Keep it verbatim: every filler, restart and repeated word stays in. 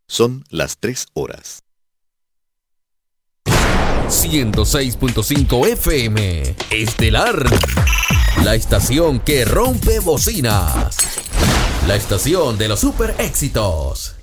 Son las tres horas. ciento seis punto cinco F M Estelar. La estación que rompe bocinas. La estación de los super éxitos.